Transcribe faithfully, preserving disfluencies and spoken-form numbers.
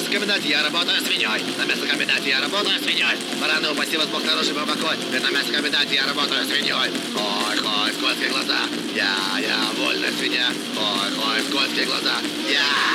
мясокомбинате я работаю свиньей. На мясокомбинате я работаю свиньей. Бараны, упаси вас Бог, хороший бабакой. Ведь на мясокомбинате я работаю свиньей. Ой, ой, скользкие глаза. Я, я, вольная свинья. Ой, ой, скользкие глаза. Я.